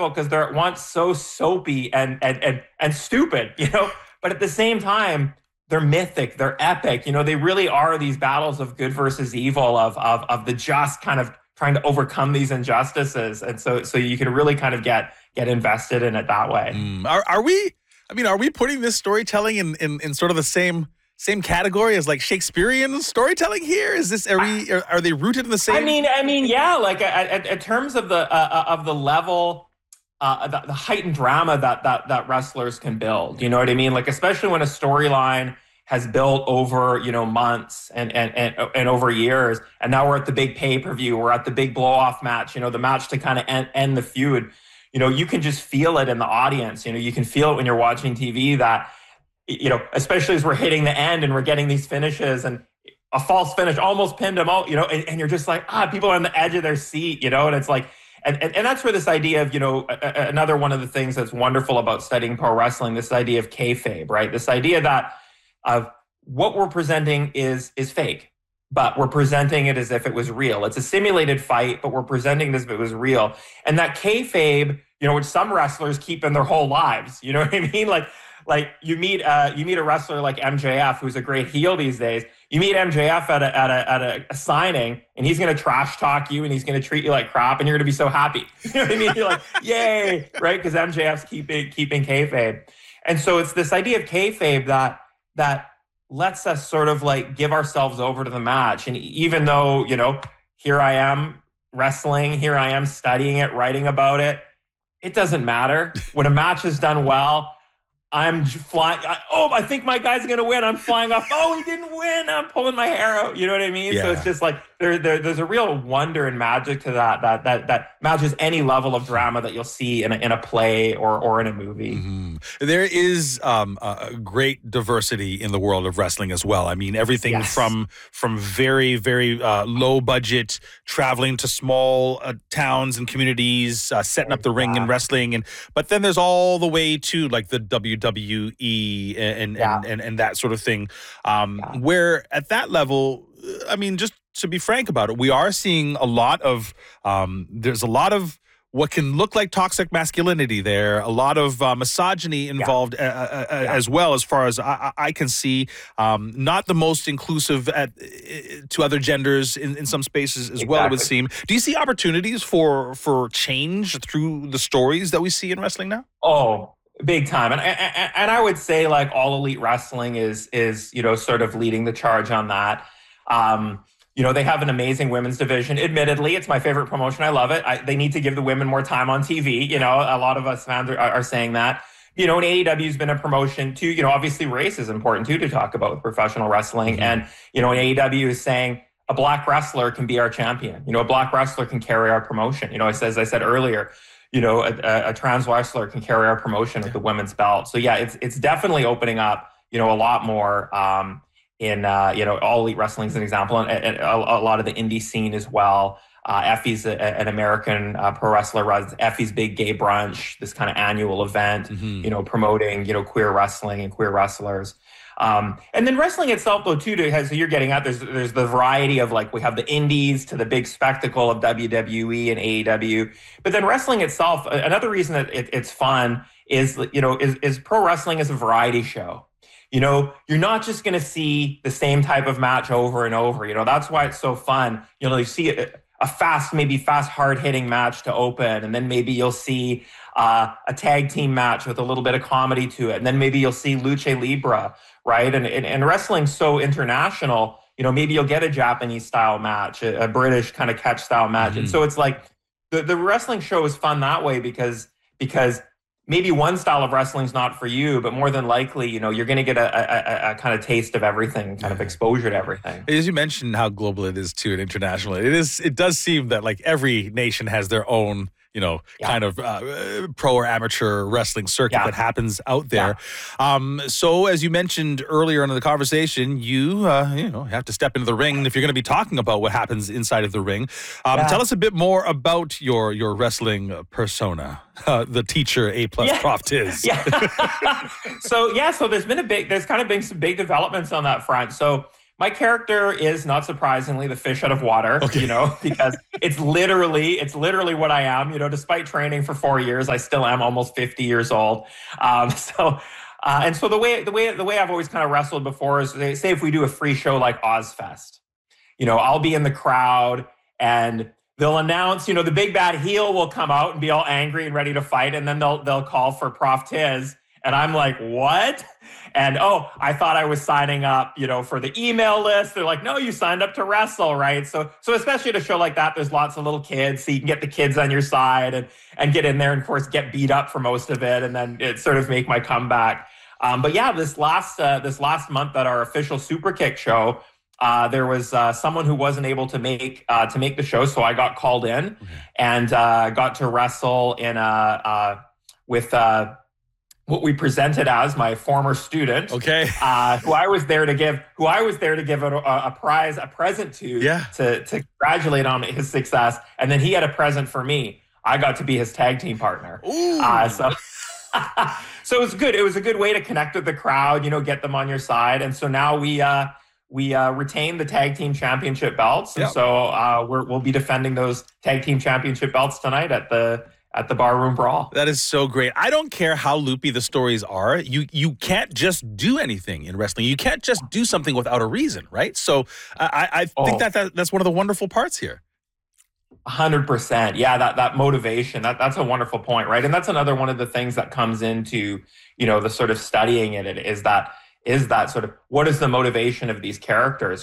careful because they're at once so soapy and stupid, but at the same time, they're mythic, they're epic. They really are these battles of good versus evil, of the just kind of trying to overcome these injustices. And so you can really kind of get invested in it that way. Are we putting this storytelling in sort of the same category as like Shakespearean storytelling here? Is this are they rooted in the same? I mean, yeah. Like in terms of the level, the heightened drama that wrestlers can build. You know what I mean? Like especially when a storyline has built over months and over years, and now we're at the big pay-per-view. We're at the big blow-off match. The match to kind of end the feud. You can just feel it in the audience. You can feel it when you're watching TV that. Especially as we're hitting the end and we're getting these finishes and a false finish almost pinned them out, and you're just like, people are on the edge of their seat, and it's like, and that's where this idea of, another one of the things that's wonderful about studying pro wrestling, this idea of kayfabe, right? This idea that of what we're presenting is fake, but we're presenting it as if it was real. It's a simulated fight, but we're presenting it as if it was real. And that kayfabe, which some wrestlers keep in their whole lives, you know what I mean? Like you meet a wrestler like MJF, who's a great heel these days. You meet MJF at a signing, and he's going to trash talk you, and he's going to treat you like crap, and you're going to be so happy. You know what I mean? You're like, yay, right? Because MJF's keeping kayfabe, and so it's this idea of kayfabe that lets us sort of like give ourselves over to the match. And even though here I am wrestling, here I am studying it, writing about it, it doesn't matter when a match is done well. I'm flying. I think my guy's going to win. I'm flying off. Oh, he didn't win. I'm pulling my hair out. You know what I mean? Yeah. So it's just like there's a real wonder and magic to that matches any level of drama that you'll see in a play or in a movie. Mm-hmm. There is a great diversity in the world of wrestling as well. I mean, everything from very, very low budget, traveling to small towns and communities, setting up the ring and wrestling, but then there's all the way to like the WWE and that sort of thing, where at that level, I mean, just to be frank about it, we are seeing a lot of, there's a lot of what can look like toxic masculinity there, a lot of misogyny involved as well, as far as I can see. Not the most inclusive to other genders in some spaces as well, it would seem. Do you see opportunities for change through the stories that we see in wrestling now? Oh, big time. And I would say like All Elite Wrestling is sort of leading the charge on that. They have an amazing women's division. Admittedly, it's my favorite promotion. I love it. They need to give the women more time on TV. A lot of us fans are saying that. And AEW has been a promotion too. Obviously race is important too to talk about with professional wrestling. Mm-hmm. And, AEW is saying a black wrestler can be our champion. A black wrestler can carry our promotion. As I said earlier, a trans wrestler can carry our promotion with the women's belt. So yeah, it's definitely opening up, a lot more, in All Elite Wrestling is an example, and a lot of the indie scene as well. Effie's an American pro wrestler, runs Effie's Big Gay Brunch, this kind of annual event, promoting queer wrestling and queer wrestlers. And then wrestling itself, though, too, so you're getting at, there's the variety of like we have the indies to the big spectacle of WWE and AEW, but then wrestling itself, another reason that it's fun is pro wrestling is a variety show. You're not just going to see the same type of match over and over. That's why it's so fun. You see a fast, hard-hitting match to open, and then maybe you'll see a tag team match with a little bit of comedy to it, and then maybe you'll see lucha libre, right? And wrestling's so international. Maybe you'll get a Japanese-style match, a British kind of catch-style match, and so it's like the wrestling show is fun that way because maybe one style of wrestling is not for you, but more than likely, you're going to get a kind of taste of everything, kind of exposure to everything. As you mentioned how global it is too and international, it does seem that like every nation has their own, kind of pro or amateur wrestling circuit that happens out there. So as you mentioned earlier in the conversation, you have to step into the ring if you're going to be talking about what happens inside of the ring. Tell us a bit more about your wrestling persona, the teacher A+ Prof Tiz. So there's kind of been some big developments on that front. So My character is, not surprisingly, the fish out of water, Okay. because it's literally what I am. Despite training for 4 years, I still am almost 50 years old. So the way I've always kind of wrestled before is, they say, if we do a free show like Ozfest, I'll be in the crowd and they'll announce, the big bad heel will come out and be all angry and ready to fight, and then they'll call for Prof Tiz, and I'm like, what? And I thought I was signing up, for the email list. They're like, no, you signed up to wrestle, right? So especially at a show like that, there's lots of little kids, so you can get the kids on your side and get in there, and of course get beat up for most of it, and then it sort of make my comeback. But yeah, this last month at our official Superkick show, there was someone who wasn't able to make the show, so I got called in and got to wrestle in with what we presented as my former student, who I was there to give a present to congratulate on his success, and then he had a present for me. I got to be his tag team partner. So it was good. It was a good way to connect with the crowd, get them on your side, and so now we retain the tag team championship belts, and so we'll be defending those tag team championship belts tonight at the Barroom Brawl. That is so great. I don't care how loopy the stories are. You can't just do anything in wrestling. You can't just do something without a reason, right? So I think that's one of the wonderful parts here. 100%. Yeah, that motivation, that's a wonderful point, right? And that's another one of the things that comes into, the sort of studying it is that sort of, what is the motivation of these characters,